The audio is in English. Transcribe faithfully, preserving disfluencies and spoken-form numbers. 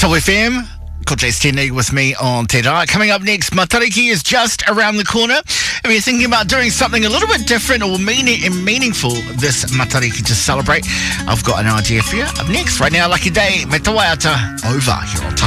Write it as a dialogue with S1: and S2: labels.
S1: Top F M. Ko Jace Tēnei with me on Te Rā. Coming up next, Matariki is just around the corner. If you're thinking about doing something a little bit different or meaning and meaningful this Matariki to celebrate, I've got an idea for you. Up next, right now, Lucky Day, Me Te Waiata, over here on Tana.